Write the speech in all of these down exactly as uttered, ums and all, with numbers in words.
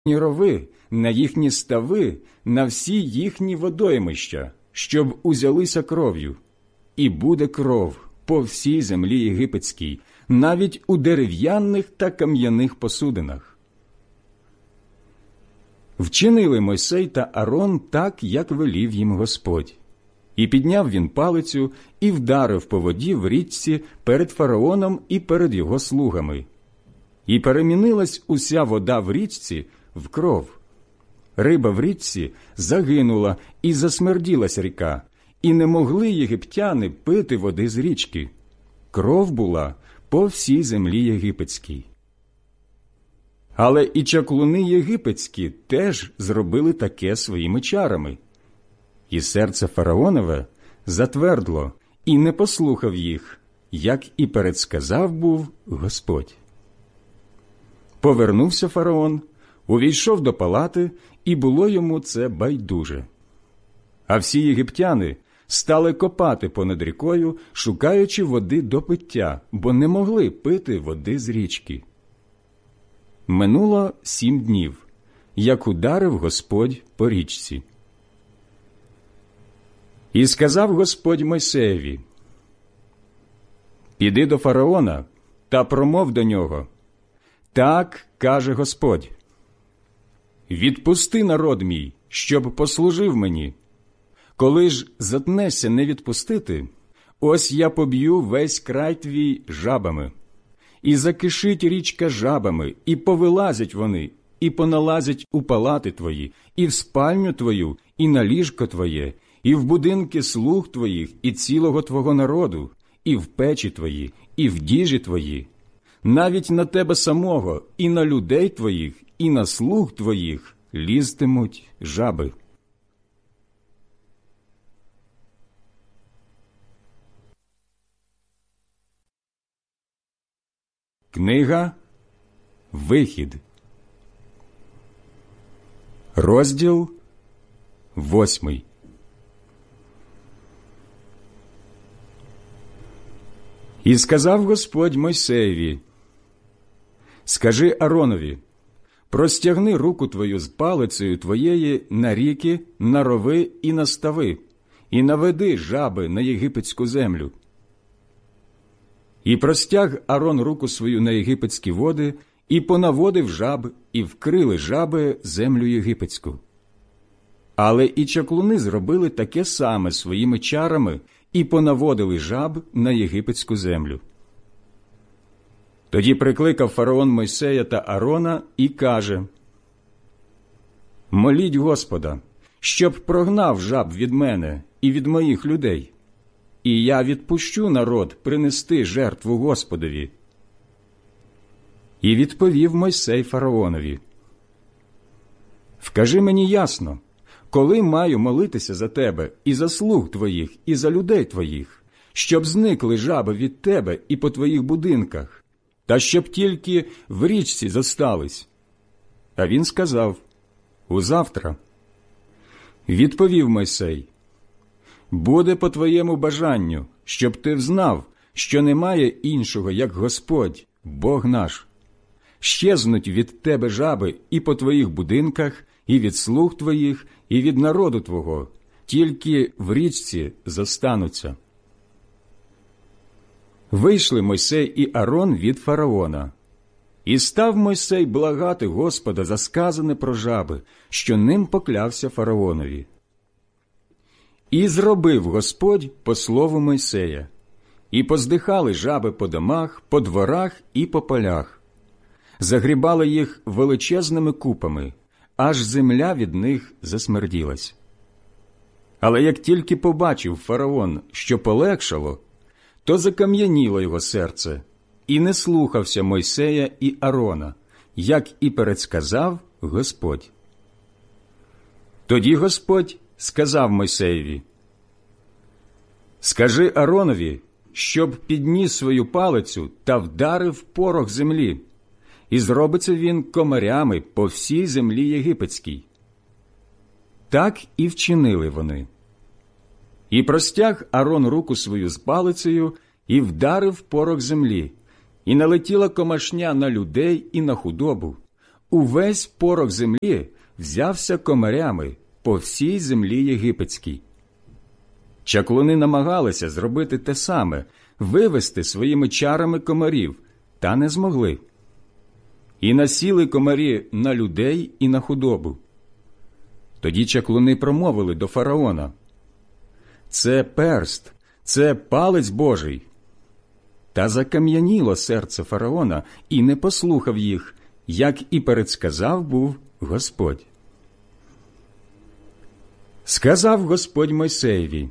рови, на їхні стави, на всі їхні водоймища, щоб узялися кров'ю. І буде кров по всій землі єгипетській, навіть у дерев'яних та кам'яних посудинах. Вчинили Мойсей та Арон так, як велів їм Господь. І підняв він палицю і вдарив по воді в річці перед фараоном і перед його слугами. І перемінилась уся вода в річці в кров. Риба в річці загинула і засмерділась ріка, і не могли єгиптяни пити води з річки. Кров була по всій землі єгипетській. Але і чаклуни єгипетські теж зробили таке своїми чарами. І серце фараонове затвердло, і не послухав їх, як і передсказав був Господь. Повернувся фараон, увійшов до палати, і було йому це байдуже. А всі єгиптяни стали копати понад рікою, шукаючи води до пиття, бо не могли пити води з річки. Минуло сім днів, як ударив Господь по річці. І сказав Господь Мойсеєві: «Піди до фараона та промов до нього. Так каже Господь: відпусти народ мій, щоб послужив мені. Коли ж затнешся не відпустити, ось я поб'ю весь край твій жабами. І закишить річка жабами, і повилазять вони, і поналазять у палати твої, і в спальню твою, і на ліжко твоє, і в будинки слуг твоїх, і цілого твого народу, і в печі твої, і в діжі твої, навіть на тебе самого, і на людей твоїх, і на слуг твоїх лізтимуть жаби». Книга Вихід, розділ восьмий. І сказав Господь Мойсеєві: «Скажи Аронові: простягни руку твою з палицею твоєї на ріки, на рови і на стави, і наведи жаби на єгипетську землю». І простяг Арон руку свою на єгипетські води, і понаводив жаб, і вкрили жаби землю єгипетську. Але і чаклуни зробили таке саме своїми чарами, і понаводили жаб на єгипетську землю. Тоді прикликав фараон Мойсея та Арона і каже: «Моліть Господа, щоб прогнав жаб від мене і від моїх людей, і я відпущу народ принести жертву Господові». І відповів Мойсей фараонові: «Вкажи мені ясно, коли маю молитися за тебе і за слуг твоїх, і за людей твоїх, щоб зникли жаби від тебе і по твоїх будинках, та щоб тільки в річці зостались». А він сказав: «Узавтра». Відповів Мойсей: «Буде по твоєму бажанню, щоб ти взнав, що немає іншого, як Господь, Бог наш. Щезнуть від тебе жаби і по твоїх будинках, і від слуг твоїх, і від народу твого, тільки в річці зостануться». Вийшли Мойсей і Арон від фараона. І став Мойсей благати Господа за сказане про жаби, що ним поклявся фараонові. І зробив Господь по слову Мойсея, і поздихали жаби по домах, по дворах і по полях. Загрібали їх величезними купами, аж земля від них засмерділась. Але як тільки побачив фараон, що полегшало, то закам'яніло його серце, і не слухався Мойсея і Арона, як і передсказав Господь. Тоді Господь сказав Мойсеєві: «Скажи Аронові, щоб підніс свою палицю та вдарив порох землі, і зробиться він комарями по всій землі єгипетській». Так і вчинили вони. І простяг Арон руку свою з палицею і вдарив порох землі, і налетіла комашня на людей і на худобу, увесь порох землі взявся комарями по всій землі єгипетській. Чаклуни намагалися зробити те саме, вивести своїми чарами комарів, та не змогли. І насіли комарі на людей і на худобу. Тоді чаклуни промовили до фараона: «Це перст, це палець Божий». Та закам'яніло серце фараона і не послухав їх, як і передсказав був Господь. Сказав Господь Мойсеєві: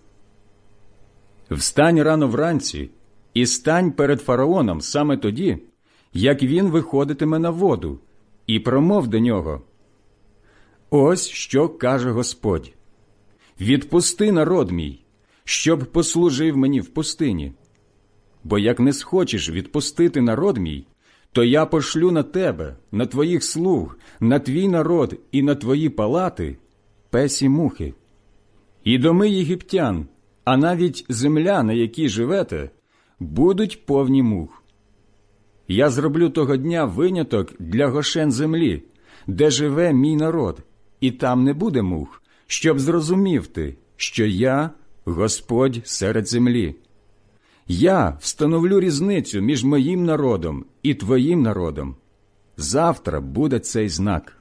«Встань рано вранці і стань перед фараоном саме тоді, як він виходитиме на воду, і промов до нього: ось що каже Господь: відпусти народ мій, щоб послужив мені в пустині. Бо як не схочеш відпустити народ мій, то я пошлю на тебе, на твоїх слуг, на твій народ і на твої палати песі мухи. І доми єгиптян, а навіть земля, на якій живете, будуть повні мух. Я зроблю того дня виняток для Гошен землі, де живе мій народ, і там не буде мух, щоб зрозумів ти, що я Господь серед землі. Я встановлю різницю між моїм народом і твоїм народом. Завтра буде цей знак».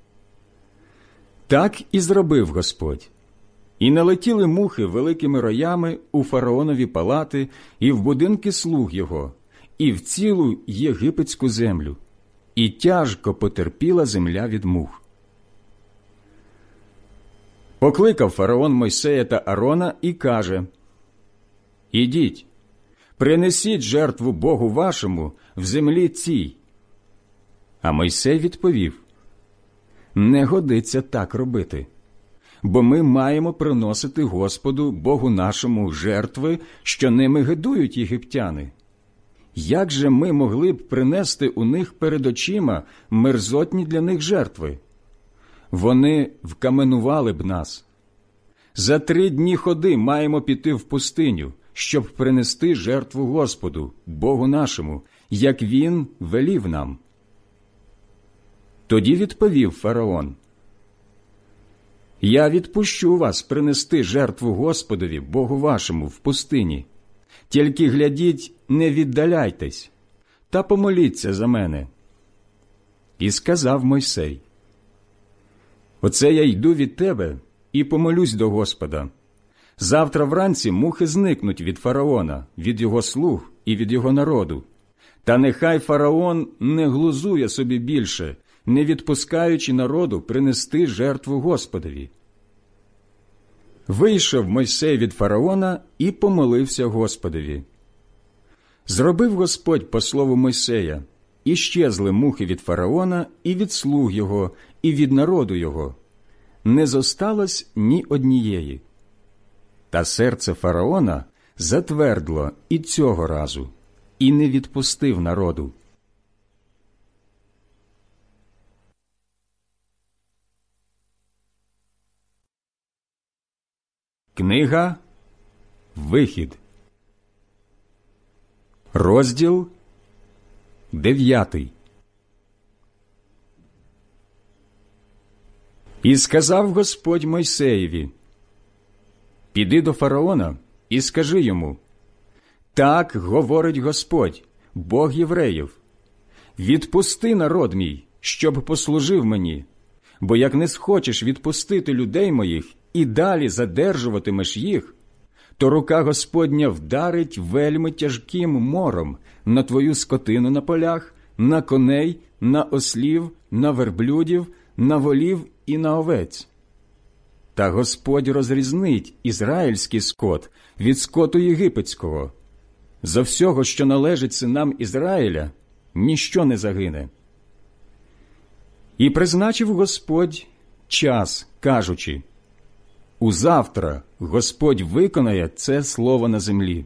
Так і зробив Господь. І налетіли мухи великими роями у фараонові палати і в будинки слуг його, і в цілу єгипетську землю, і тяжко потерпіла земля від мух. Покликав фараон Мойсея та Арона і каже: «Ідіть, принесіть жертву Богу вашому в землі цій». А Мойсей відповів: «Не годиться так робити, бо ми маємо приносити Господу, Богу нашому, жертви, що ними гидують єгиптяни. Як же ми могли б принести у них перед очима мерзотні для них жертви? Вони вкаменували б нас. За три дні ходи маємо піти в пустиню, щоб принести жертву Господу, Богу нашому, як Він велів нам». Тоді відповів фараон: «Я відпущу вас принести жертву Господові, Богу вашому, в пустині. Тільки глядіть, не віддаляйтесь, та помоліться за мене». І сказав Мойсей: «Оце я йду від тебе і помолюсь до Господа. Завтра вранці мухи зникнуть від фараона, від його слуг і від його народу. Та нехай фараон не глузує собі більше, не відпускаючи народу принести жертву Господові». Вийшов Мойсей від фараона і помолився Господові. Зробив Господь по слову Мойсея, і щезли мухи від фараона і від слуг його, і від народу його. Не зосталось ні однієї. Та серце фараона затвердло і цього разу, і не відпустив народу. Книга Вихід, розділ дев'ятий. І сказав Господь Мойсеєві: «Піди до фараона і скажи йому: так говорить Господь, Бог євреїв: відпусти народ мій, щоб послужив мені, бо як не схочеш відпустити людей моїх і далі задержуватимеш їх, то рука Господня вдарить вельми тяжким мором на твою скотину на полях, на коней, на ослів, на верблюдів, на волів і на овець. Та Господь розрізнить ізраїльський скот від скоту єгипетського. За всього, що належить синам Ізраїля, ніщо не загине». І призначив Господь час, кажучи: «Узавтра Господь виконає це слово на землі».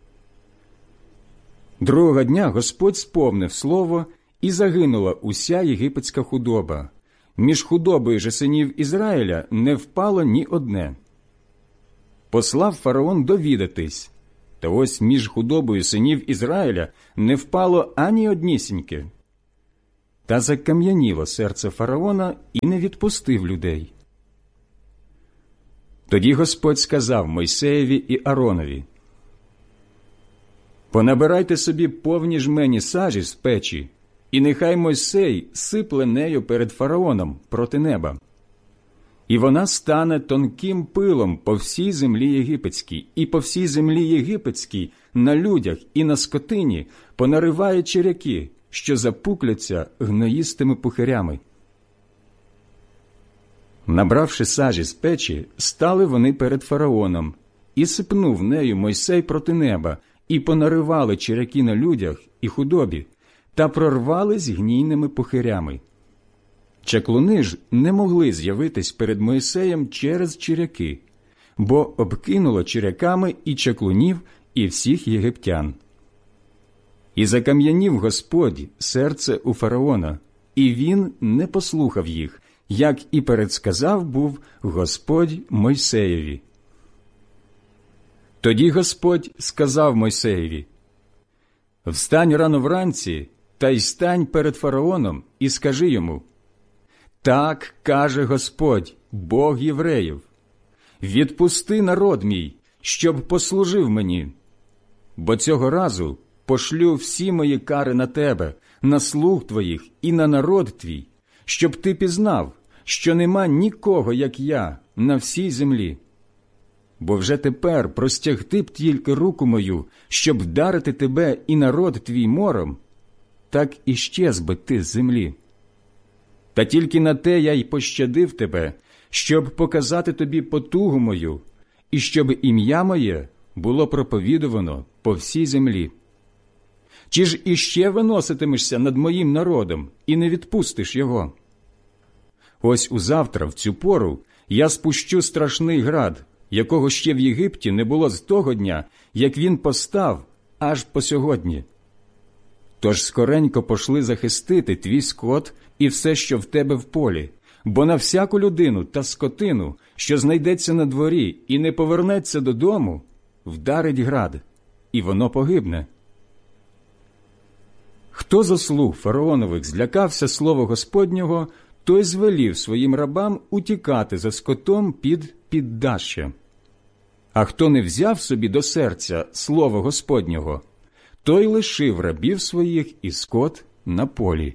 Другого дня Господь сповнив слово, і загинула уся єгипетська худоба. Між худобою же синів Ізраїля не впало ні одне. Послав фараон довідатись, та ось між худобою синів Ізраїля не впало ані однісіньке. та закам'яніло серце фараона і не відпустив людей. Тоді Господь сказав Мойсеєві і Ааронові: «Понабирайте собі повні жмені сажі з печі, і нехай Мойсей сипле нею перед фараоном проти неба. І вона стане тонким пилом по всій землі єгипетській, і по всій землі єгипетській, на людях і на скотині понариває черяки, що запукляться гноїстими пухирями». Набравши сажі з печі, стали вони перед фараоном, і сипнув нею Мойсей проти неба, і понаривали черяки на людях і худобі, та прорвались гнійними пухирями. Чаклуни ж не могли з'явитись перед Мойсеєм через черяки, бо обкинуло черяками і чаклунів, і всіх єгиптян. І закам'янів Господь серце у фараона, і він не послухав їх, як і передсказав був Господь Мойсеєві. Тоді Господь сказав Мойсеєві: «Встань рано вранці, та й стань перед фараоном, і скажи йому: так каже Господь, Бог євреїв: відпусти народ мій, щоб послужив мені. Бо цього разу пошлю всі мої кари на тебе, на слуг твоїх і на народ твій, щоб ти пізнав, що нема нікого, як я, на всій землі. Бо вже тепер простягти б тільки руку мою, щоб вдарити тебе і народ твій мором, так і щез би ти з землі. Та тільки на те я й пощадив тебе, щоб показати тобі потугу мою, і щоб ім'я моє було проповідувано по всій землі. Чи ж іще виноситимешся над моїм народом і не відпустиш його? Ось узавтра, в цю пору, я спущу страшний град, якого ще в Єгипті не було з того дня, як він постав, аж по сьогодні. Тож скоренько пошли захистити твій скот і все, що в тебе в полі, бо на всяку людину та скотину, що знайдеться на дворі і не повернеться додому, вдарить град, і воно погибне». Хто зо слуг фараонових злякався слова Господнього, той звелів своїм рабам утікати за скотом під піддаща. А хто не взяв собі до серця слова Господнього, той лишив рабів своїх і скот на полі.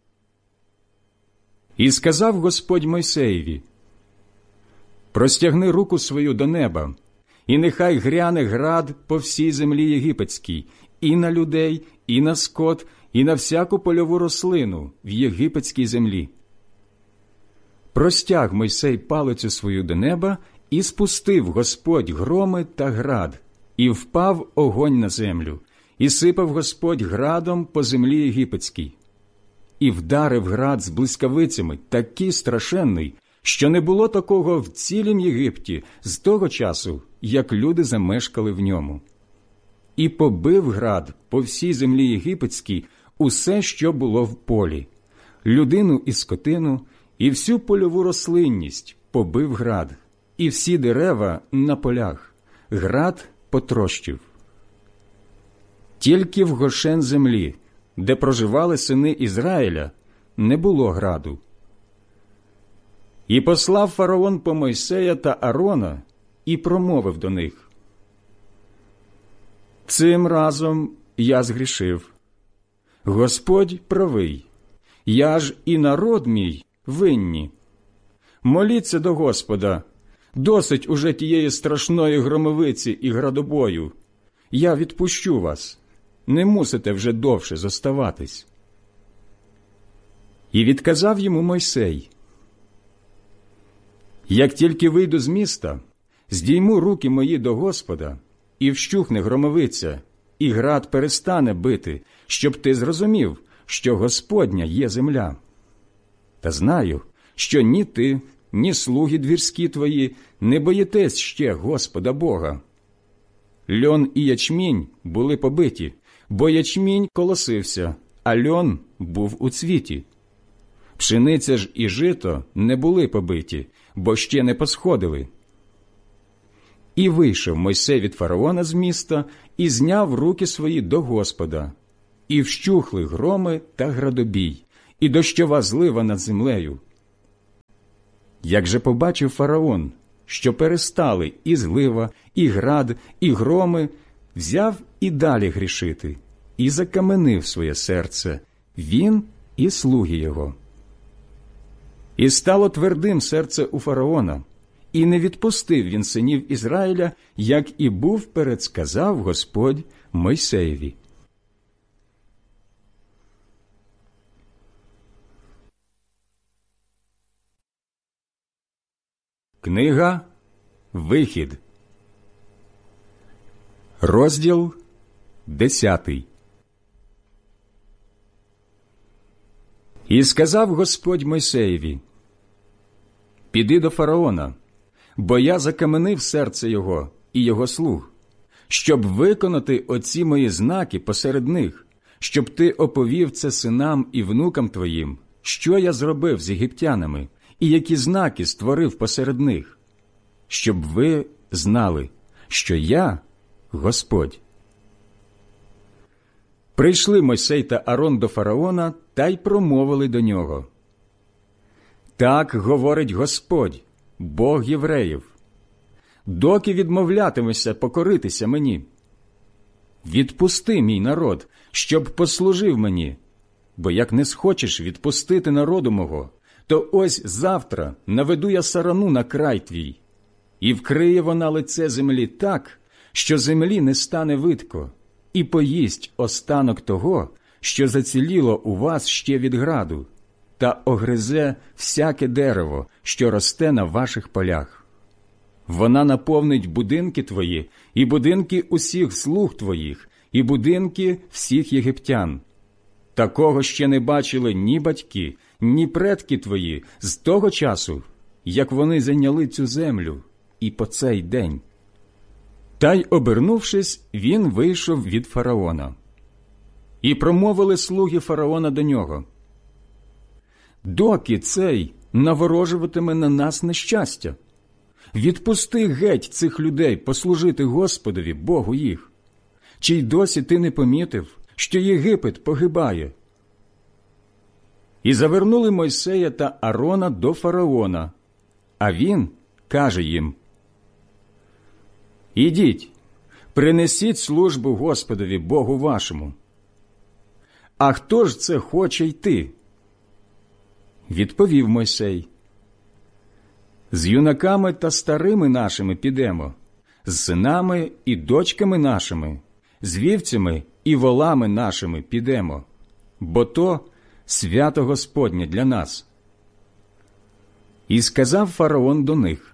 І сказав Господь Мойсеєві: «Простягни руку свою до неба, і нехай гряне град по всій землі єгипетській, і на людей, і на скот, і на всяку польову рослину в єгипетській землі». Простяг Мойсей палицю свою до неба, і спустив Господь громи та град, і впав огонь на землю, і сипав Господь градом по землі єгипетській. І вдарив град з блискавицями такий страшенний, що не було такого в цілім Єгипті з того часу, як люди замешкали в ньому. І побив град по всій землі єгипетській усе, що було в полі, людину і скотину, і всю польову рослинність побив град, і всі дерева на полях град потрощив. Тільки в Гошен землі, де проживали сини Ізраїля, не було граду. І послав фараон по Мойсея та Аарона, і промовив до них: «Цим разом я згрішив. Господь правий, я ж і народ мій винні. Моліться до Господа, досить уже тієї страшної громовиці і градобою. Я відпущу вас, не мусите вже довше зоставатись». І відказав йому Мойсей: «Як тільки вийду з міста, здійму руки мої до Господа, і вщухне громовиця, і град перестане бити, щоб ти зрозумів, що Господня є земля. Та знаю, що ні ти, ні слуги двірські твої не боїтесь ще Господа Бога. Льон і ячмінь були побиті, бо ячмінь колосився, а льон був у цвіті. Пшениця ж і жито не були побиті, бо ще не посходили». І вийшов Мойсей від фараона з міста, і зняв руки свої до Господа, і вщухли громи та градобій, і дощова злива над землею. Як же побачив фараон, що перестали і злива, і град, і громи, взяв і далі грішити, і закаменив своє серце, він і слуги його. І стало твердим серце у фараона, і не відпустив він синів Ізраїля, як і був передсказав Господь Мойсеєві. Книга Вихід, розділ десятий. І сказав Господь Мойсеєві: «Піди до фараона, бо я закаменив серце його і його слуг, щоб виконати оці мої знаки посеред них, щоб ти оповів це синам і внукам твоїм, що я зробив з єгиптянами, і які знаки створив посеред них, щоб ви знали, що я Господь». Прийшли Мойсей та Арон до фараона та й промовили до нього: «Так говорить Господь, Бог євреїв, доки відмовлятимешся покоритися мені? Відпусти мій народ, щоб послужив мені, бо як не схочеш відпустити народу мого, то ось завтра наведу я сарану на край твій, і вкриє вона лице землі так, що землі не стане видко, і поїсть останок того, що заціліло у вас ще від граду, та огризе всяке дерево, що росте на ваших полях. Вона наповнить будинки твої, і будинки усіх слуг твоїх, і будинки всіх єгиптян. Такого ще не бачили ні батьки, ні предки твої з того часу, як вони зайняли цю землю, і по цей день». Та й, обернувшись, він вийшов від фараона. І промовили слуги фараона до нього: «Доки цей наворожуватиме на нас нещастя? Відпусти геть цих людей послужити Господові, Богу їх. Чи й досі ти не помітив, що Єгипет погибає?» І завернули Мойсея та Арона до фараона, а він каже їм: «Ідіть, принесіть службу Господові, Богу вашому». «А хто ж це хоче йти?» Відповів Мойсей: «З юнаками та старими нашими підемо, з синами і дочками нашими, з вівцями і волами нашими підемо, бо то свято Господнє для нас». І сказав фараон до них: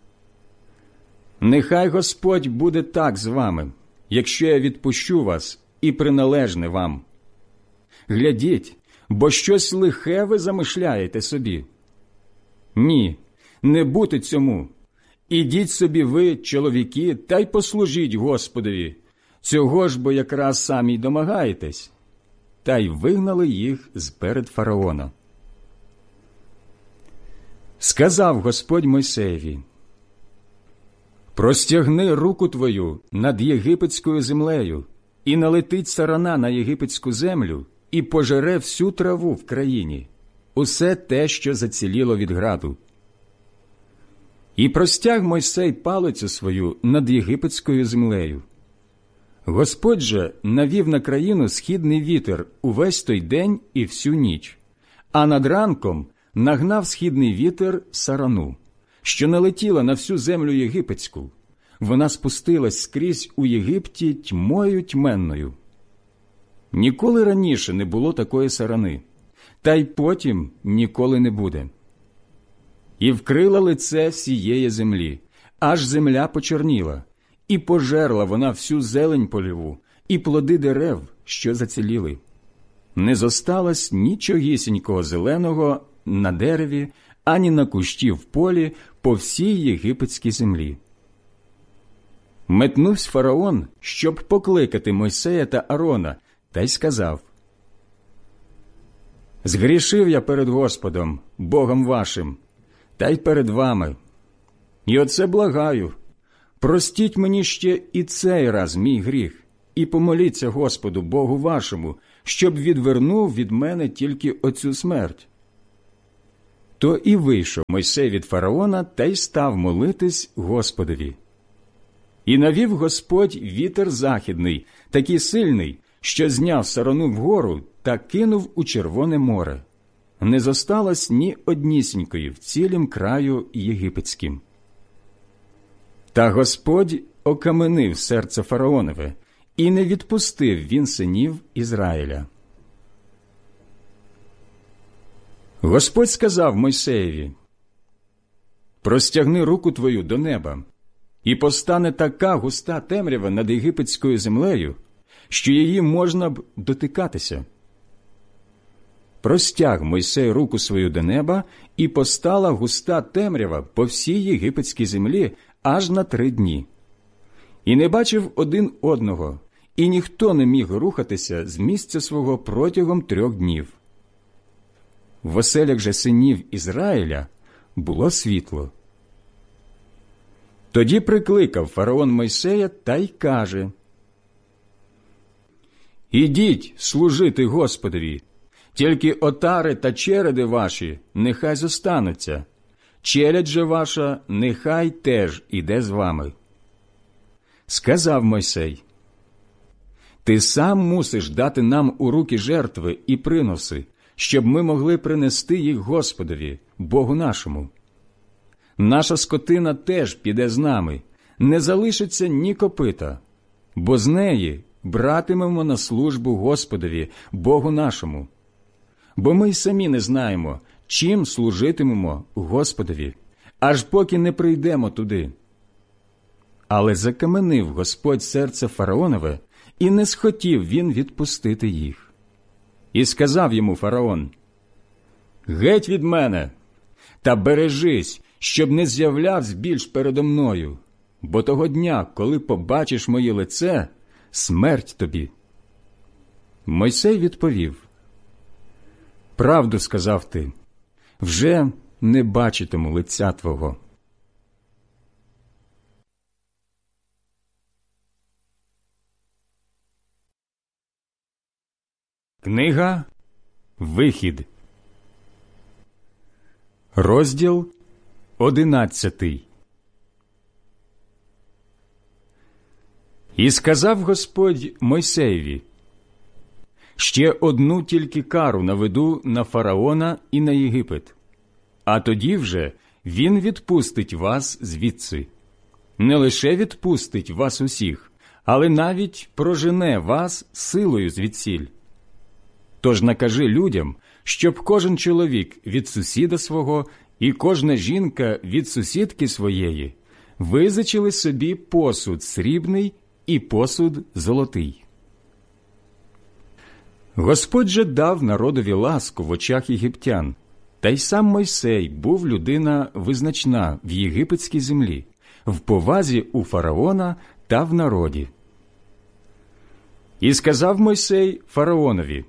«Нехай Господь буде так з вами, якщо я відпущу вас і приналежне вам. Глядіть, бо щось лихе ви замишляєте собі. Ні, не бути цьому. Ідіть собі ви, чоловіки, та й послужіть Господові. Цього ж бо якраз самі й домагаєтесь». Та й вигнали їх з-перед фараона. Сказав Господь Мойсеєві: «Простягни руку твою над єгипетською землею, і налетить сарана на єгипетську землю, і пожере всю траву в країні, усе те, що заціліло від граду». І простяг Мойсей палицю свою над єгипетською землею. Господь же навів на країну східний вітер увесь той день і всю ніч, а над ранком нагнав східний вітер сарану, що налетіла на всю землю єгипетську. Вона спустилась скрізь у Єгипті тьмою тьменною. Ніколи раніше не було такої сарани, та й потім ніколи не буде. І вкрила лице всієї землі, аж земля почорніла, і пожерла вона всю зелень польову, і плоди дерев, що заціліли. Не зосталось нічогісінького зеленого на дереві, ані на кущі в полі по всій єгипетській землі. Метнувся фараон, щоб покликати Мойсея та Арона, та й сказав: «Згрішив я перед Господом, Богом вашим, та й перед вами. І оце благаю, простіть мені ще і цей раз мій гріх, і помоліться Господу, Богу вашому, щоб відвернув від мене тільки оцю смерть. То і вийшов Мойсей від фараона та й став молитись Господові. І навів Господь вітер західний, такий сильний, що зняв сарану вгору та кинув у Червоне море. Не зосталось ні однісінької в цілім краю єгипетським. Та Господь окаменив серце фараонове, і не відпустив він синів Ізраїля. Господь сказав Мойсеєві: «Простягни руку твою до неба, і постане така густа темрява над єгипетською землею, що її можна б дотикатися». Простяг Мойсей руку свою до неба, і постала густа темрява по всій єгипетській землі аж на три дні. І не бачив один одного, і ніхто не міг рухатися з місця свого протягом трьох днів. В оселях же синів Ізраїля було світло. Тоді прикликав фараон Мойсея та й каже: «Ідіть служити Господові, тільки отари та череди ваші нехай зостануться, челядь же ваша нехай теж іде з вами». Сказав Мойсей: «Ти сам мусиш дати нам у руки жертви і приноси, щоб ми могли принести їх Господові, Богу нашому. Наша скотина теж піде з нами, не залишиться ні копита, бо з неї братимемо на службу Господові, Богу нашому. Бо ми й самі не знаємо, чим служитимемо Господові, аж поки не прийдемо туди». Але закаменив Господь серце фараонове, і не схотів він відпустити їх. І сказав йому фараон: «Геть від мене, та бережись, щоб не з'являвся більш передо мною, бо того дня, коли побачиш моє лице, смерть тобі». Мойсей відповів: «Правду сказав ти, вже не бачитиму лиця твого». Книга Вихід, розділ одинадцятий. І сказав Господь Мойсеєві: «Ще одну тільки кару наведу на фараона і на Єгипет, а тоді вже він відпустить вас звідси. Не лише відпустить вас усіх, але навіть прожене вас силою звідсіль. Тож накажи людям, щоб кожен чоловік від сусіда свого і кожна жінка від сусідки своєї визичили собі посуд срібний і посуд золотий». Господь же дав народові ласку в очах єгиптян, та й сам Мойсей був людина визначна в єгипетській землі, в повазі у фараона та в народі. І сказав Мойсей фараонові: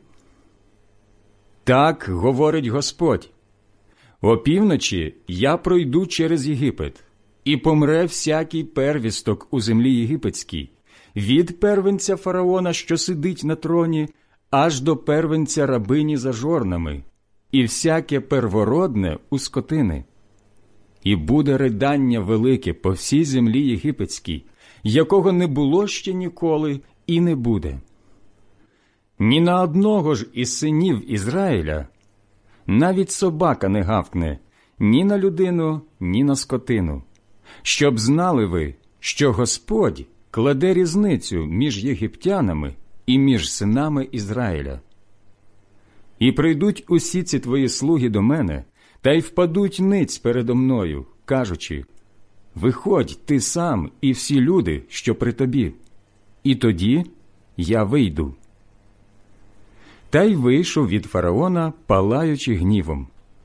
«Так говорить Господь: опівночі я пройду через Єгипет, і помре всякий первісток у землі єгипетській, від первенця фараона, що сидить на троні, аж до первенця рабині за жорнами, і всяке первородне у скотини. І буде ридання велике по всій землі єгипетській, якого не було ще ніколи і не буде. Ні на одного ж із синів Ізраїля навіть собака не гавкне ні на людину, ні на скотину, щоб знали ви, що Господь кладе різницю між єгиптянами і між синами Ізраїля. І прийдуть усі ці твої слуги до мене, та й впадуть ниць передо мною, кажучи: виходь ти сам і всі люди, що при тобі, і тоді я вийду». Та й вийшов від фараона, палаючи гнівом.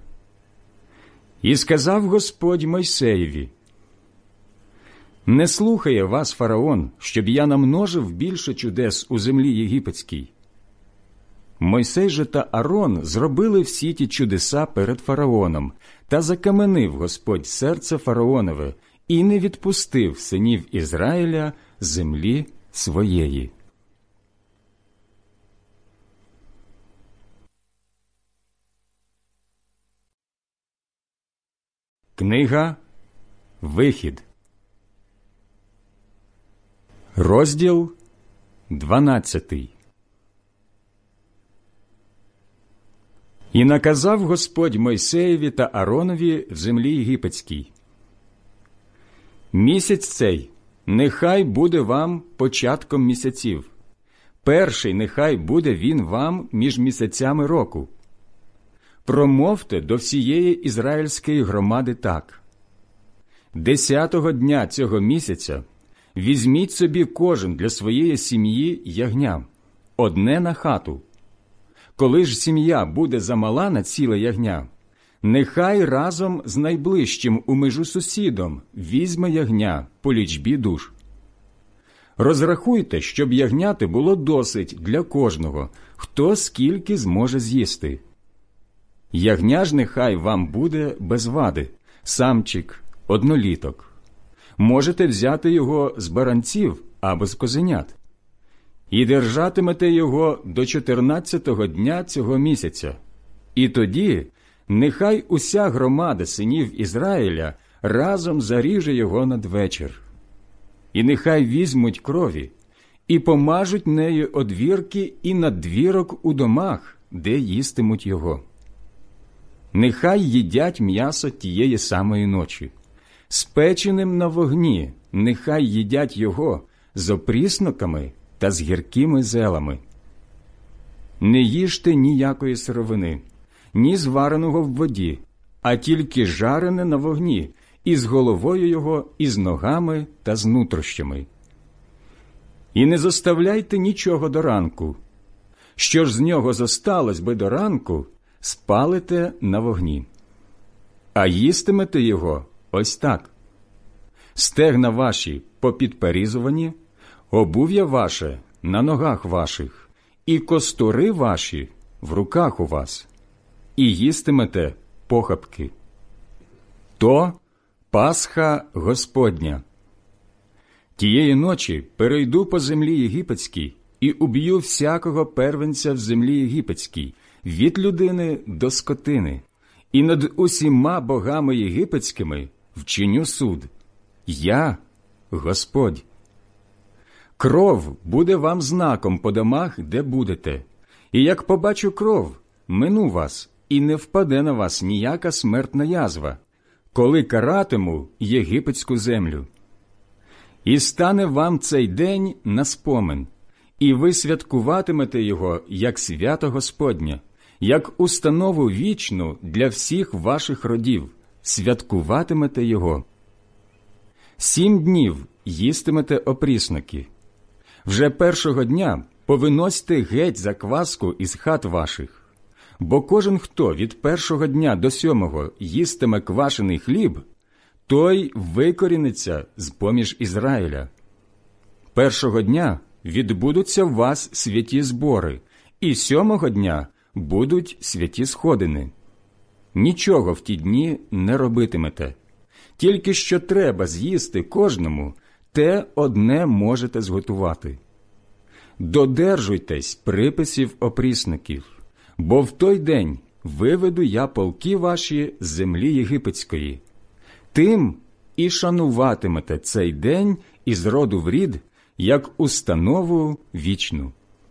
І сказав Господь Мойсеєві: «Не слухає вас фараон, щоб я намножив більше чудес у землі єгипетській». Мойсей же та Арон зробили всі ті чудеса перед фараоном, та закаменив Господь серце фараонове і не відпустив синів Ізраїля землі своєї. Книга Вихід, розділ дванадцятий. І наказав Господь Мойсеєві та Ааронові в землі єгипетській: місяць цей нехай буде вам початком місяців, перший нехай буде він вам між місяцями року. Промовте до всієї ізраїльської громади так: десятого дня цього місяця візьміть собі кожен для своєї сім'ї ягня, одне на хату. Коли ж сім'я буде замала на ціле ягня, нехай разом з найближчим у межу сусідом візьме ягня по лічбі душ. Розрахуйте, щоб ягняти було досить для кожного, хто скільки зможе з'їсти. Ягня ж нехай вам буде без вади, самчик, одноліток. Можете взяти його з баранців або з козенят. І держатимете його до чотирнадцятого дня цього місяця. І тоді нехай уся громада синів Ізраїля разом заріже його надвечір. І нехай візьмуть крові і помажуть нею одвірки і надвірок у домах, де їстимуть його. Нехай їдять м'ясо тієї самої ночі. Спеченим на вогні нехай їдять його з опрісноками та з гіркими зелами. Не їжте ніякої сировини, ні звареного в воді, а тільки жарене на вогні, із головою його, і з ногами та з нутрощами. І не зоставляйте нічого до ранку. Що ж з нього зосталось би до ранку, спалите на вогні. А їстимете його ось так: стегна ваші попідперізувані, обув'я ваше на ногах ваших, і костури ваші в руках у вас, і їстимете похапки. То Пасха Господня. Тієї ночі перейду по землі єгипетській і уб'ю всякого первенця в землі єгипетській, від людини до скотини, і над усіма богами єгипетськими вчиню суд. Я Господь. Кров буде вам знаком по домах, де будете, і як побачу кров, мину вас, і не впаде на вас ніяка смертна язва, коли каратиму єгипетську землю. І стане вам цей день на спомин, і ви святкуватимете його як свято Господнє, як установу вічну для всіх ваших родів, святкуватимете його. Сім днів їстимете опрісноки. Вже першого дня повиносьте геть закваску із хат ваших. Бо кожен, хто від першого дня до сьомого їстиме квашений хліб, той викоріниться з-поміж Ізраїля. Першого дня відбудуться в вас святі збори, і сьомого дня будуть святі сходини. Нічого в ті дні не робитимете. Тільки що треба з'їсти кожному, те одне можете зготувати. Додержуйтесь приписів опрісників, бо в той день виведу я полки ваші з землі єгипетської. Тим і шануватимете цей день із роду в рід, як установу вічну.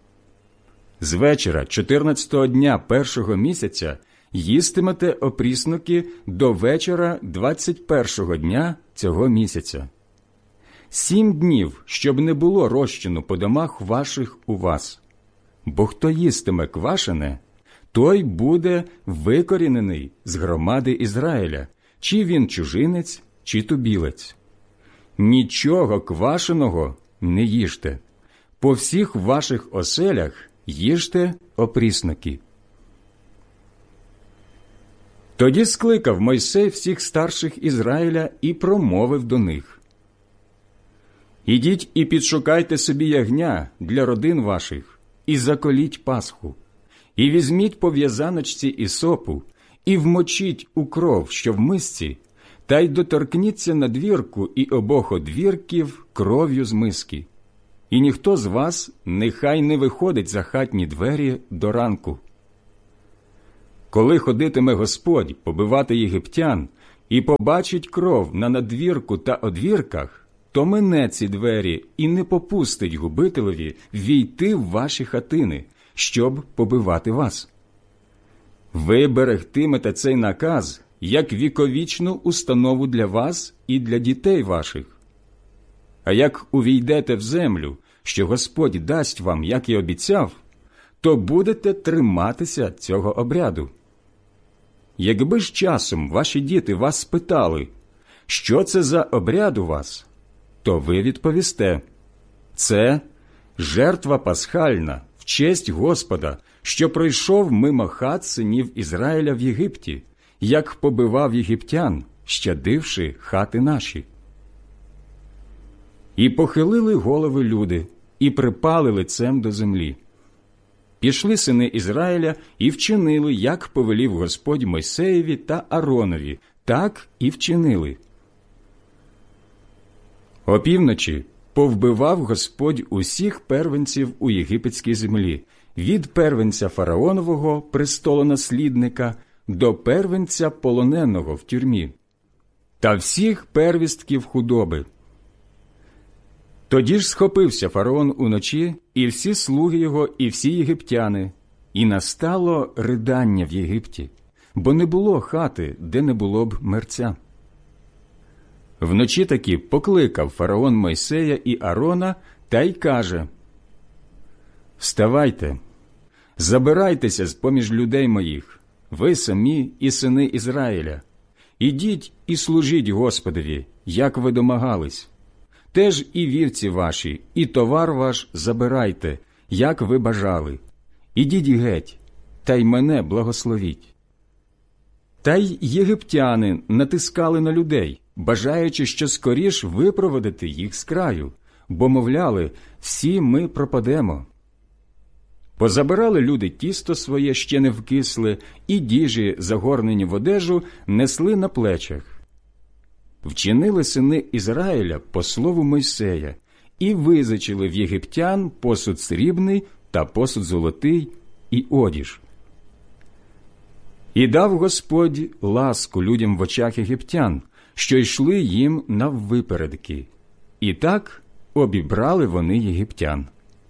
З вечора чотирнадцятого дня першого місяця їстимете опрісноки до вечора двадцять першого дня цього місяця. Сім днів, щоб не було розчину по домах ваших у вас. Бо хто їстиме квашене, той буде викорінений з громади Ізраїля, чи він чужинець, чи тубілець. Нічого квашеного не їжте. По всіх ваших оселях їжте опрісноки. Тоді скликав Мойсей всіх старших Ізраїля і промовив до них: «Ідіть і підшукайте собі ягня для родин ваших, і заколіть Пасху, і візьміть по в'язаночці ісопу, і вмочіть у кров, що в мисці, та й доторкніться на двірку і обох одвірків кров'ю з миски. І ніхто з вас нехай не виходить за хатні двері до ранку. Коли ходитиме Господь побивати єгиптян, і побачить кров на надвірку та одвірках, то мине ці двері і не попустить губителеві війти в ваші хатини, щоб побивати вас. Ви берегтимете цей наказ як віковічну установу для вас і для дітей ваших. А як увійдете в землю, що Господь дасть вам, як і обіцяв, то будете триматися цього обряду. Якби ж часом ваші діти вас спитали, що це за обряд у вас, то ви відповісте: це жертва пасхальна в честь Господа, що пройшов мимо хат синів Ізраїля в Єгипті, як побивав єгиптян, щадивши хати наші. І похилили голови люди, і припали лицем до землі. Пішли сини Ізраїля і вчинили, як повелів Господь Мойсеєві та Аронові, так і вчинили. Опівночі повбивав Господь усіх первенців у єгипетській землі, від первенця фараонового престолонаслідника до первенця полоненого в тюрмі, та всіх первістків худоби. Тоді ж схопився фараон уночі, і всі слуги його, і всі єгиптяни, і настало ридання в Єгипті, бо не було хати, де не було б мерця. Вночі таки покликав фараон Мойсея і Арона та й каже: «Вставайте, забирайтеся з-поміж людей моїх, ви самі і сини Ізраїля, ідіть і служіть Господові, як ви домагались. Теж і вівці ваші, і товар ваш забирайте, як ви бажали. Ідіть геть, та й мене благословіть». Та й єгиптяни натискали на людей, бажаючи, що скоріш випроводити їх з краю, бо, мовляли, всі ми пропадемо. Позабирали люди тісто своє, ще не вкисле, і діжі, загорнені в одежу, несли на плечах. Вчинили сини Ізраїля по слову Мойсея і визичили в єгиптян посуд срібний та посуд золотий і одіж. І дав Господь ласку людям в очах єгиптян, що йшли їм наввипередки. І так обібрали вони єгиптян.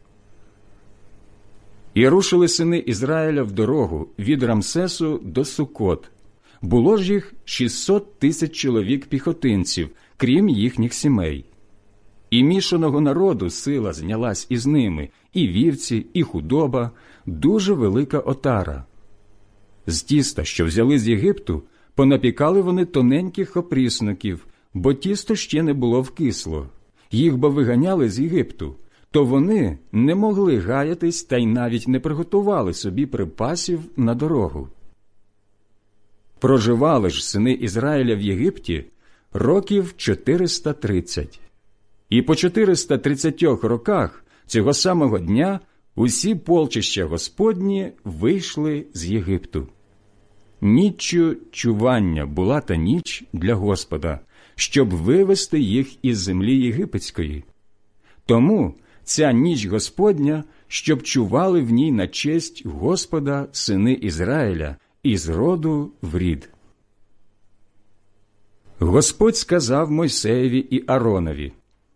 І рушили сини Ізраїля в дорогу від Рамсесу до Сукот. Було ж їх шістсот тисяч чоловік піхотинців, крім їхніх сімей. І мішаного народу сила знялась із ними, і вівці, і худоба, дуже велика отара. З тіста, що взяли з Єгипту, понапікали вони тоненьких опрісноків, бо тісто ще не було вкисло. Їх бо виганяли з Єгипту, то вони не могли гаятись та й навіть не приготували собі припасів на дорогу. Проживали ж сини Ізраїля в Єгипті років чотириста тридцять. І по чотириста тридцятьох роках цього самого дня усі полчища Господні вийшли з Єгипту. Ніччю чування була та ніч для Господа, щоб вивести їх із землі єгипетської. Тому ця ніч Господня, щоб чували в ній на честь Господа сини Ізраїля із роду в рід. Господь сказав Мойсеєві і Аронові: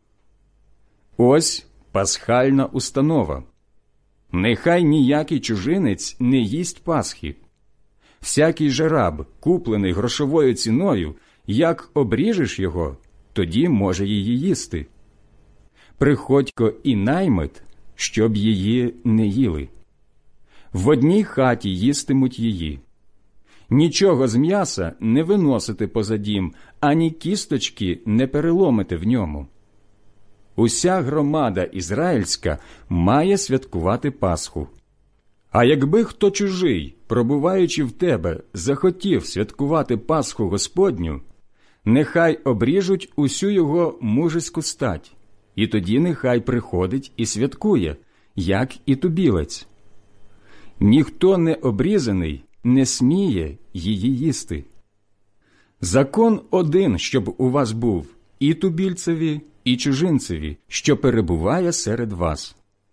«Ось пасхальна установа. Нехай ніякий чужинець не їсть Пасхи. Всякий же раб, куплений грошовою ціною, як обріжеш його, тоді може її їсти. Приходько і наймит, щоб її не їли. В одній хаті їстимуть її. Нічого з м'яса не виносите поза дім, ані кісточки не переломите в ньому. Уся громада ізраїльська має святкувати Пасху. А якби хто чужий, пробуваючи в тебе, захотів святкувати Пасху Господню, нехай обріжуть усю його мужеську стать, і тоді нехай приходить і святкує, як і тубілець. Ніхто не обрізаний не сміє її їсти. Закон один, щоб у вас був і тубільцеві, і чужинцеві, що перебуває серед вас».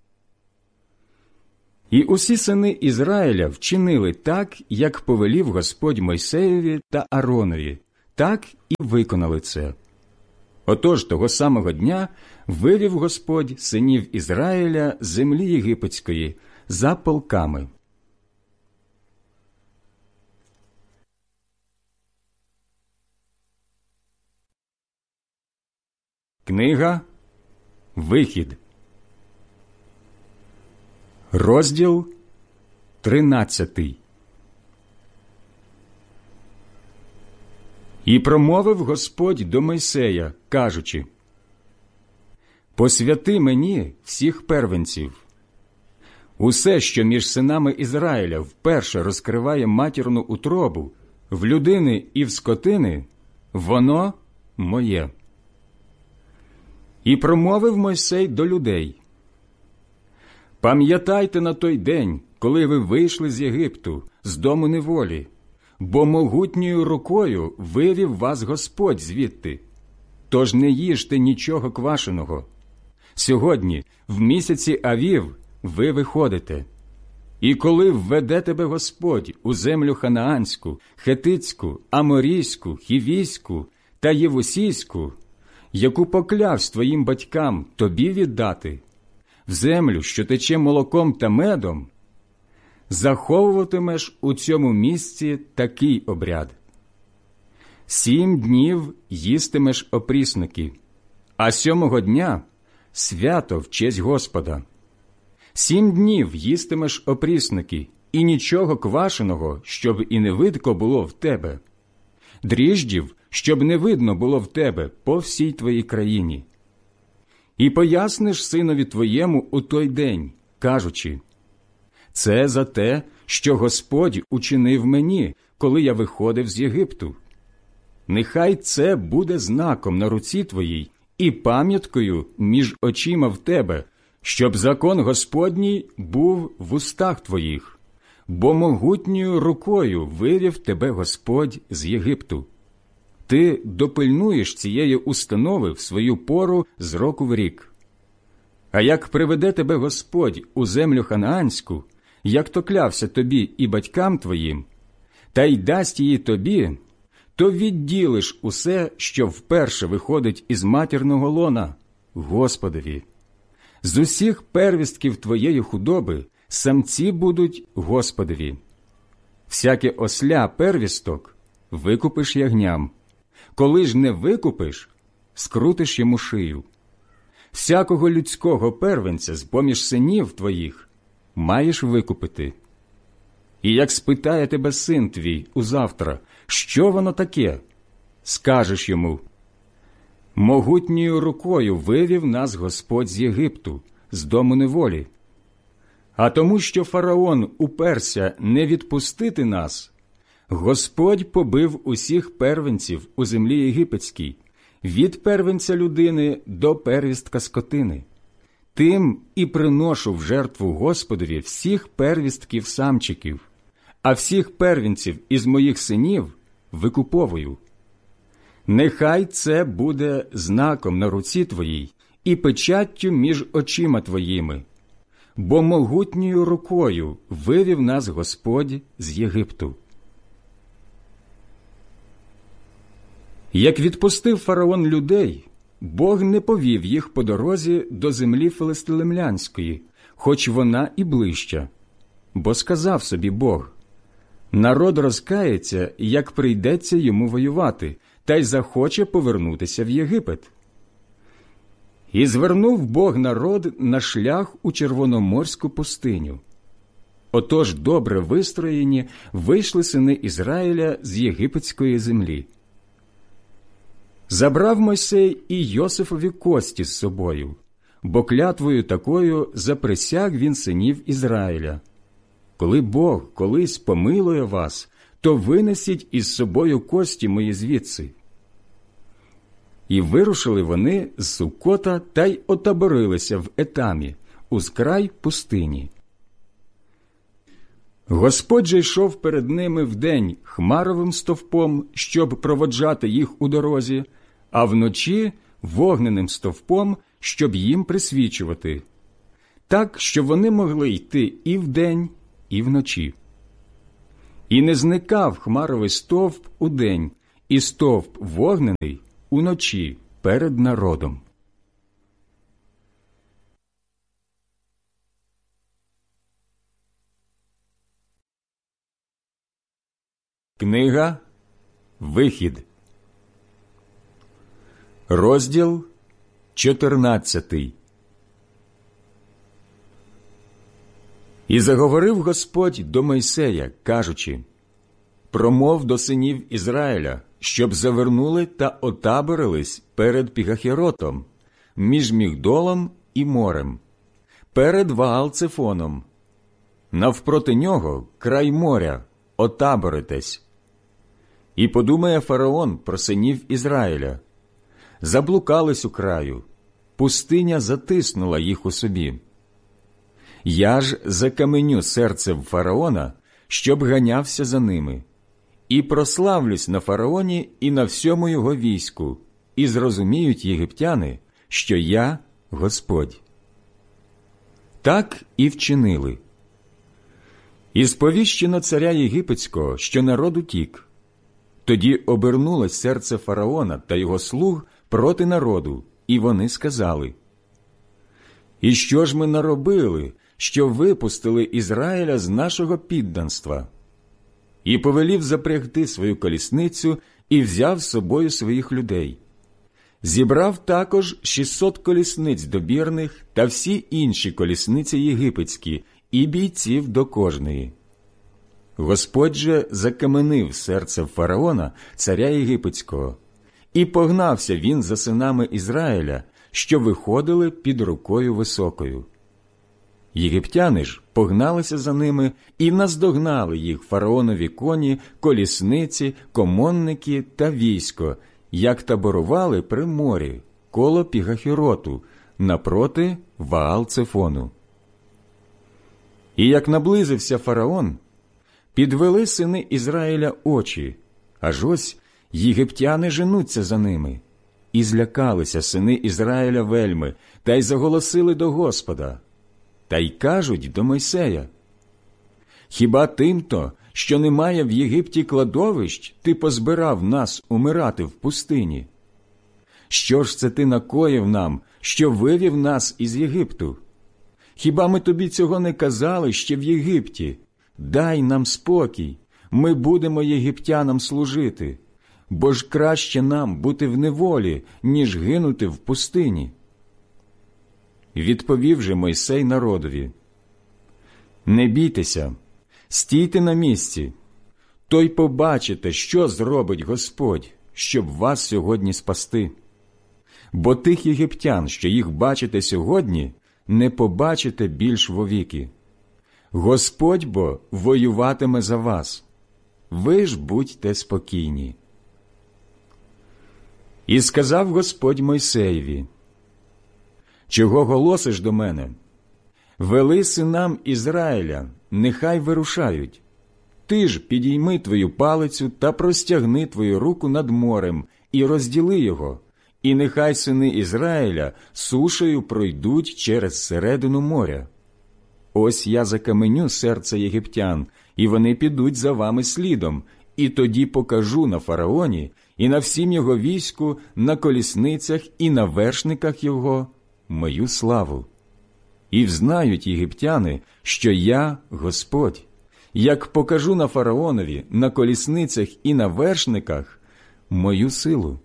І усі сини Ізраїля вчинили так, як повелів Господь Мойсеєві та Аронові, так і виконали це. Отож того самого дня вивів Господь синів Ізраїля з землі єгипетської за полками. Книга Вихід, розділ тринадцятий. І промовив Господь до Мойсея, кажучи: «Посвяти мені всіх первенців. Усе, що між синами Ізраїля вперше розкриває матірну утробу, в людини і в скотини, воно моє». І промовив Мойсей до людей: «Пам'ятайте на той день, коли ви вийшли з Єгипту, з дому неволі, бо могутньою рукою вивів вас Господь звідти. Тож не їжте нічого квашеного. Сьогодні, в місяці Авів, ви виходите. І коли введе тебе Господь у землю ханаанську, хетицьку, аморійську, хівійську та євусійську, яку поклявсь твоїм батькам тобі віддати, в землю, що тече молоком та медом, заховуватимеш у цьому місці такий обряд. Сім днів їстимеш опрісники, а сьомого дня – свято в честь Господа. Сім днів їстимеш опрісники, і нічого квашеного, щоб і не видко було в тебе. Дріждів, щоб не видно було в тебе по всій твоїй країні. І поясниш синові твоєму у той день, кажучи: це за те, що Господь учинив мені, коли я виходив з Єгипту. Нехай це буде знаком на руці твоїй і пам'яткою між очима в тебе, щоб закон Господній був в устах твоїх, бо могутньою рукою вивів тебе Господь з Єгипту. Ти допильнуєш цієї установи в свою пору з року в рік. А як приведе тебе Господь у землю ханаанську, як то клявся тобі і батькам твоїм, та й дасть її тобі, то відділиш усе, що вперше виходить із матірного лона, Господові. З усіх первістків твоєї худоби самці будуть Господові. Всяке осля первісток викупиш ягням. Коли ж не викупиш, скрутиш йому шию. Всякого людського первенця з-поміж синів твоїх маєш викупити. І як спитає тебе син твій узавтра, що воно таке, скажеш йому: могутньою рукою вивів нас Господь з Єгипту, з дому неволі. А тому, що фараон уперся не відпустити нас, Господь побив усіх первенців у землі єгипетській, від первенця людини до первістка скотини. Тим і приношу в жертву Господові всіх первістків самчиків, а всіх первенців із моїх синів викуповую. Нехай це буде знаком на руці твоїй і печаттю між очима твоїми, бо могутньою рукою вивів нас Господь з Єгипту. Як відпустив фараон людей, Бог не повів їх по дорозі до землі филистимлянської, хоч вона і ближча. Бо сказав собі Бог: народ розкається, як прийдеться йому воювати, та й захоче повернутися в Єгипет. І звернув Бог народ на шлях у Червономорську пустиню. Отож добре вистроєні вийшли сини Ізраїля з єгипетської землі. Забрав Мойсей і Йосифові кості з собою, бо клятвою такою заприсяг він синів Ізраїля: коли Бог колись помилує вас, то винесіть із собою кості мої звідси. І вирушили вони з Суккота та й отаборилися в Етамі, уз край пустині. Господь же йшов перед ними вдень хмаровим стовпом, щоб проводжати їх у дорозі, а вночі вогненим стовпом, щоб їм присвічувати, так, що вони могли йти і вдень, і вночі. І не зникав хмаровий стовп удень, і стовп вогнений уночі перед народом. Книга Вихід, розділ чотирнадцятий. І заговорив Господь до Мойсея, кажучи: «Промов до синів Ізраїля, щоб завернули та отаборились перед Пігахеротом, між Мігдолом і морем, перед Ваал-Цефоном. Навпроти нього край моря, отаборитесь. І подумає фараон про синів Ізраїля: заблукались у краю, пустиня затиснула їх у собі. Я ж закаменю серце в фараона, щоб ганявся за ними, і прославлюсь на фараоні і на всьому його війську, і зрозуміють єгиптяни, що я Господь». Так і вчинили. І сповіщено царя єгипетського, що народ утік. Тоді обернулось серце фараона та його слуг проти народу, і вони сказали: «І що ж ми наробили, що випустили Ізраїля з нашого підданства?» І повелів запрягти свою колісницю і взяв з собою своїх людей. Зібрав також шістсот колісниць добірних та всі інші колісниці єгипетські і бійців до кожної. Господь же закаменив серце фараона, царя єгипетського, і погнався він за синами Ізраїля, що виходили під рукою високою. Єгиптяни ж погналися за ними і наздогнали їх фараонові коні, колісниці, комонники та військо, як таборували при морі, коло Пігахероту, напроти Ваал-Цефону. І як наблизився фараон, підвели сини Ізраїля очі, аж ось єгиптяни женуться за ними. І злякалися сини Ізраїля вельми, та й заголосили до Господа. Та й кажуть до Мойсея: «Хіба тим-то, що немає в Єгипті кладовищ, ти позбирав нас умирати в пустині? Що ж це ти накоїв нам, що вивів нас із Єгипту? Хіба ми тобі цього не казали ще в Єгипті? Дай нам спокій, ми будемо єгиптянам служити, бо ж краще нам бути в неволі, ніж гинути в пустині». Відповів же Мойсей народові: «Не бійтеся, стійте на місці, то й побачите, що зробить Господь, щоб вас сьогодні спасти. Бо тих єгиптян, що їх бачите сьогодні, не побачите більш вовіки. Господь бо воюватиме за вас, ви ж будьте спокійні». І сказав Господь Мойсеєві: «Чого голосиш до мене? Вели синам Ізраїля, нехай вирушають. Ти ж підійми твою палицю та простягни твою руку над морем і розділи його, і нехай сини Ізраїля сушею пройдуть через середину моря. Ось я закаменю серце єгиптян, і вони підуть за вами слідом, і тоді покажу на фараоні і на всім його війську, на колісницях і на вершниках його мою славу. І взнають єгиптяни, що я Господь, як покажу на фараонові, на колісницях і на вершниках мою силу».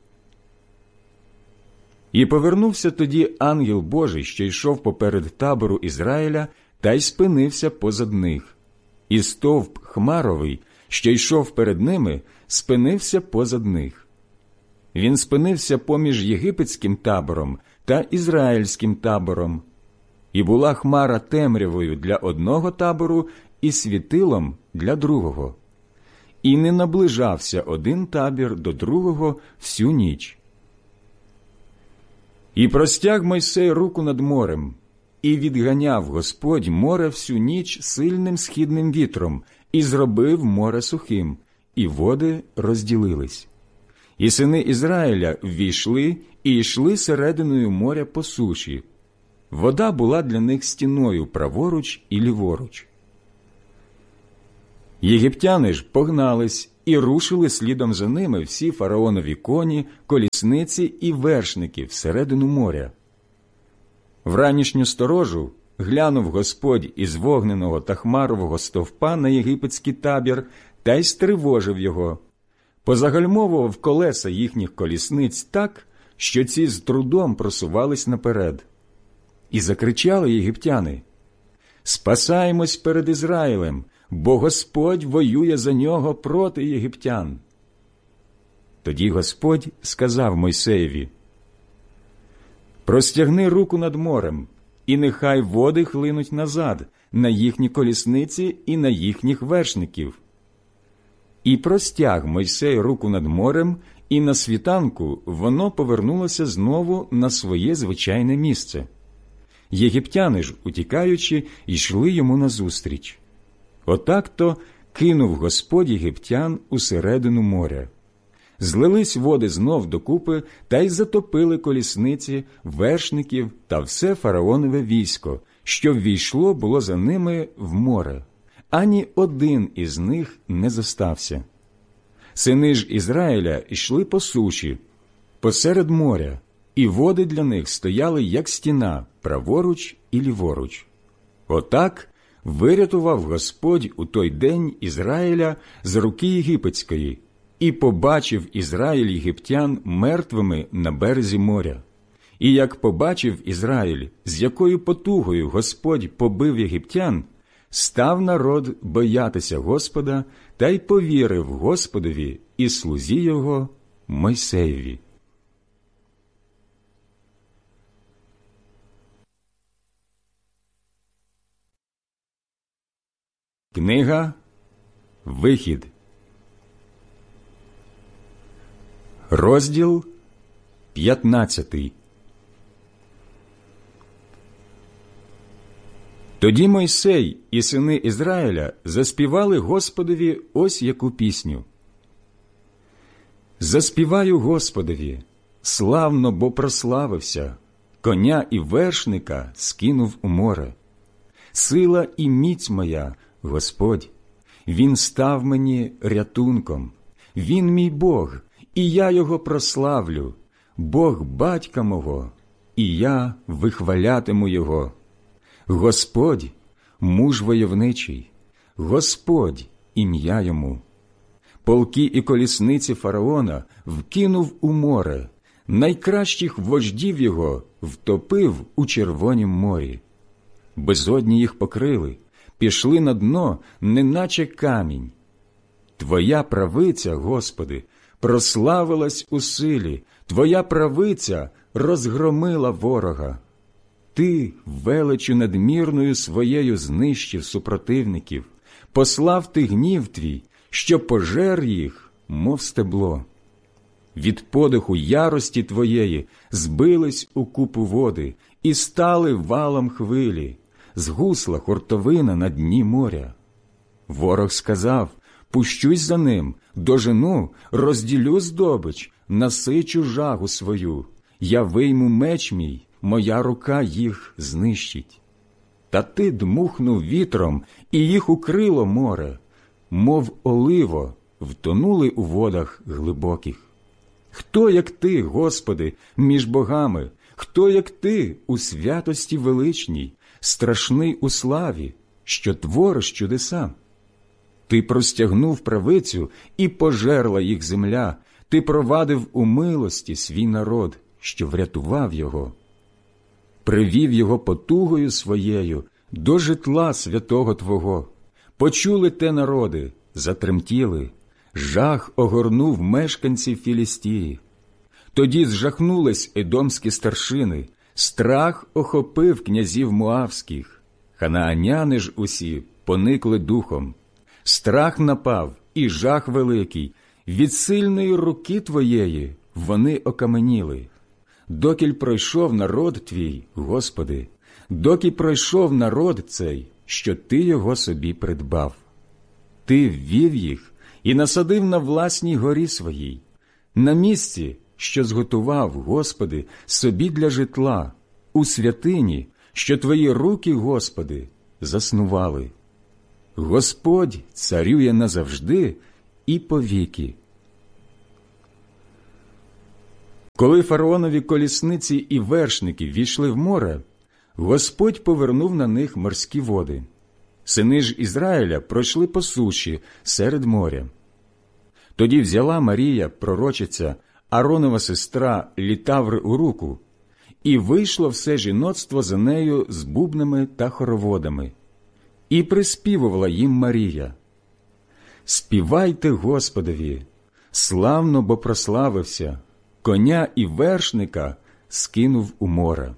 І повернувся тоді ангел Божий, що йшов поперед табору Ізраїля, та й спинився позад них. І стовп хмаровий, що йшов перед ними, спинився позад них. Він спинився поміж єгипетським табором та ізраїльським табором. І була хмара темрявою для одного табору і світилом для другого. І не наближався один табір до другого всю ніч. І простяг Мойсей руку над морем, і відганяв Господь море всю ніч сильним східним вітром, і зробив море сухим, і води розділились. І сини Ізраїля ввійшли і йшли серединою моря по суші. Вода була для них стіною праворуч і ліворуч. Єгиптяни ж погнались і рушили слідом за ними всі фараонові коні, колісниці і вершники всередину моря. Вранішню сторожу глянув Господь із вогненого та хмарового стовпа на єгипетський табір та й стривожив його. Позагальмовував колеса їхніх колісниць так, що ці з трудом просувались наперед. І закричали єгиптяни: «Спасаємось перед Ізраїлем, бо Господь воює за нього проти єгиптян». Тоді Господь сказав Мойсеєві: «Простягни руку над морем, і нехай води хлинуть назад на їхні колісниці і на їхніх вершників». І простяг Мойсей руку над морем, і на світанку воно повернулося знову на своє звичайне місце. Єгиптяни ж, утікаючи, йшли йому назустріч. Отак-то кинув Господь єгиптян усередину моря. Злились води знов докупи та й затопили колісниці, вершників та все фараонове військо, що ввійшло було за ними в море. Ані один із них не зостався. Сини ж Ізраїля йшли по суші, посеред моря, і води для них стояли, як стіна, праворуч і ліворуч. Отак вирятував Господь у той день Ізраїля з руки єгипетської, і побачив Ізраїль єгиптян мертвими на березі моря. І як побачив Ізраїль, з якою потугою Господь побив єгиптян, став народ боятися Господа та й повірив Господові і слузі його Мойсеєві. Книга Вихід, розділ п'ятнадцятий. Тоді Мойсей і сини Ізраїля заспівали Господові ось яку пісню. «Заспіваю Господові, славно, бо прославився, коня і вершника скинув у море. Сила і міць моя, Господь, Він став мені рятунком, Він мій Бог, і я Його прославлю, Бог батька мого, і я вихвалятиму Його. Господь – муж войовничий, Господь – ім'я Йому. Полки і колісниці фараона вкинув у море, найкращих вождів його втопив у Червонім морі. Безодні їх покрили, пішли на дно, неначе камінь. Твоя правиця, Господи, прославилась у силі, Твоя правиця розгромила ворога. Ти величю надмірною своєю знищив супротивників, послав ти гнів твій, що пожер їх, мов стебло. Від подиху ярості твоєї збились у купу води і стали валом хвилі, згусла хуртовина на дні моря. Ворог сказав: пущусь за ним, дожену, розділю здобич, насичу жагу свою, я вийму меч мій, моя рука їх знищить. Та ти дмухнув вітром, і їх укрило море, мов оливо, втонули у водах глибоких. Хто, як ти, Господи, між богами, хто, як ти, у святості величній, страшний у славі, що твориш чудеса? Ти простягнув правицю, і пожерла їх земля, ти провадив у милості свій народ, що врятував його. Привів його потугою своєю до житла святого Твого. Почули те народи, затремтіли, жах огорнув мешканців Філістії. Тоді зжахнулись едомські старшини, страх охопив князів Моавських. Ханааняни ж усі поникли духом. Страх напав і жах великий, від сильної руки Твоєї вони окаменіли. Докіль пройшов народ Твій, Господи, доки пройшов народ цей, що Ти його собі придбав. Ти ввів їх і насадив на власній горі своїй, на місці, що зготував, Господи, собі для житла, у святині, що Твої руки, Господи, заснували. Господь царює назавжди і повіки». Коли фараонові колісниці і вершники війшли в море, Господь повернув на них морські води. Сини ж Ізраїля пройшли по суші серед моря. Тоді взяла Марія, пророчиця, Ааронова сестра, літаври у руку, і вийшло все жіноцтво за нею з бубнами та хороводами. І приспівувала їм Марія: «Співайте Господові, славно, бо прославився, коня і вершника скинув у море».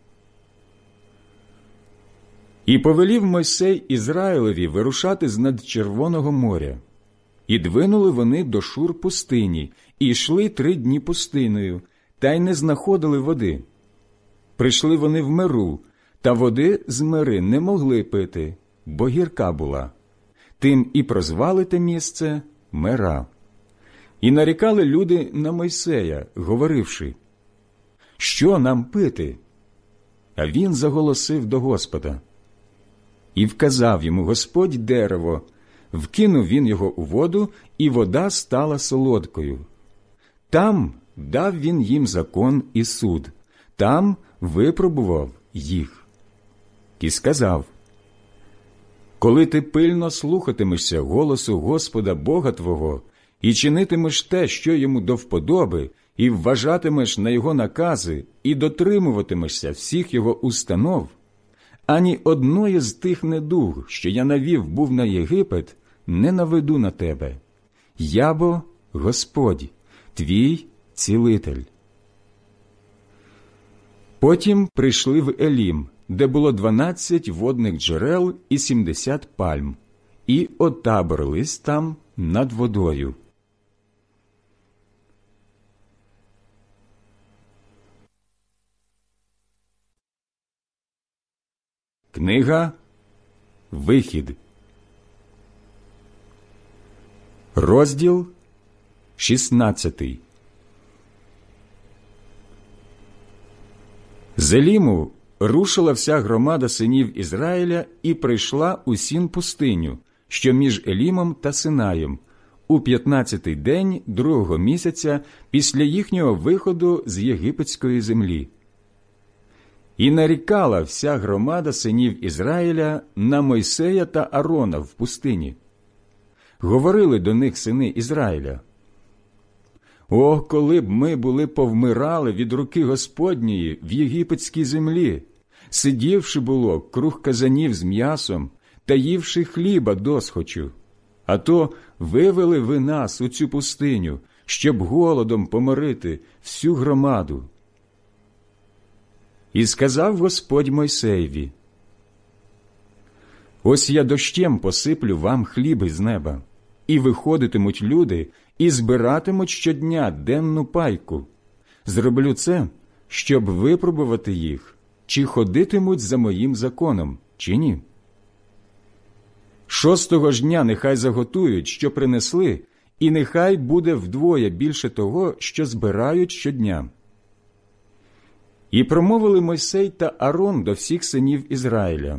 І повелів Мойсей Ізраїлеві вирушати з над Червоного моря. І двинули вони до Шур пустині, і йшли три дні пустиною, та й не знаходили води. Прийшли вони в Меру, та води з Мери не могли пити, бо гірка була. Тим і прозвали те місце Мера. І нарікали люди на Мойсея, говоривши: «Що нам пити?» А він заголосив до Господа. І вказав йому Господь дерево, вкинув він його у воду, і вода стала солодкою. Там дав він їм закон і суд, там випробував їх. І сказав: «Коли ти пильно слухатимешся голосу Господа Бога твого, і чинитимеш те, що йому до вподоби, і вважатимеш на його накази, і дотримуватимешся всіх його установ, ані одної з тих недуг, що я навів був на Єгипет, не наведу на тебе. Я бо Господь, твій цілитель». Потім прийшли в Елім, де було дванадцять водних джерел і сімдесят пальм, і отаборились там над водою. Книга Вихід, розділ шістнадцятий. З Еліму рушила вся громада синів Ізраїля і прийшла у Сін пустиню, що між Елімом та Синаєм, у п'ятнадцятий день другого місяця після їхнього виходу з єгипетської землі. І нарікала вся громада синів Ізраїля на Мойсея та Аарона в пустині. Говорили до них сини Ізраїля: «О, коли б ми були повмирали від руки Господньої в єгипетській землі, сидівши було круг казанів з м'ясом та ївши хліба досхочу, а то вивели ви нас у цю пустиню, щоб голодом поморити всю громаду». І сказав Господь Мойсеєві: «Ось я дощем посиплю вам хліб із неба, і виходитимуть люди, і збиратимуть щодня денну пайку. Зроблю це, щоб випробувати їх, чи ходитимуть за моїм законом, чи ні. Шостого ж дня нехай заготують, що принесли, і нехай буде вдвоє більше того, що збирають щодня». І промовили Мойсей та Аарон до всіх синів Ізраїля: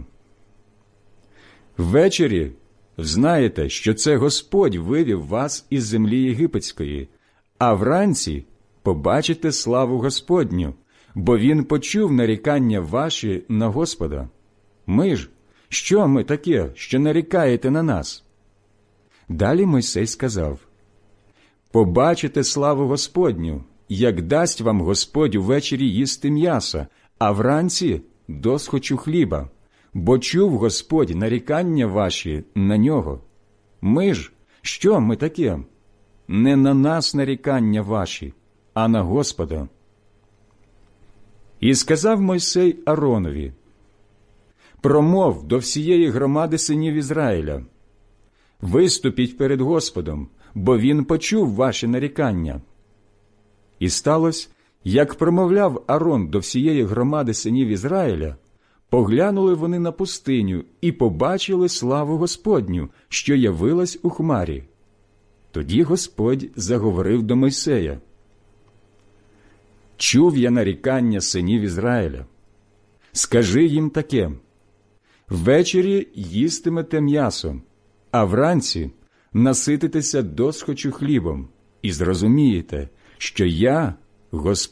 «Ввечері знаєте, що це Господь вивів вас із землі єгипетської, а вранці побачите славу Господню, бо Він почув нарікання ваші на Господа. Ми ж, що ми таке, що нарікаєте на нас?» Далі Мойсей сказав: «Побачите славу Господню, як дасть вам Господь увечері їсти м'яса, а вранці досхочу хліба, бо чув Господь нарікання ваші на нього. Ми ж, що ми таке? Не на нас нарікання ваші, а на Господа». І сказав Мойсей Ааронові: «Промов до всієї громади синів Ізраїля: виступіть перед Господом, бо Він почув ваші нарікання». І сталося, як промовляв Аарон до всієї громади синів Ізраїля, поглянули вони на пустиню і побачили славу Господню, що явилась у хмарі. Тоді Господь заговорив до Мойсея: «Чув я нарікання синів Ізраїля. Скажи їм таке: ввечері їстимете м'ясо, а вранці насититеся досхочу хлібом і зрозумієте, що я, Господь,